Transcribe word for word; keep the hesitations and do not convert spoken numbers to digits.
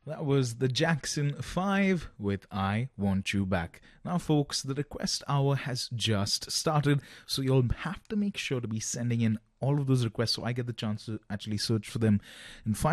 That was the Jackson five with I Want You Back. Now, folks, the request hour has just started, so you'll have to make sure to be sending in all of those requests so I get the chance to actually search for them and find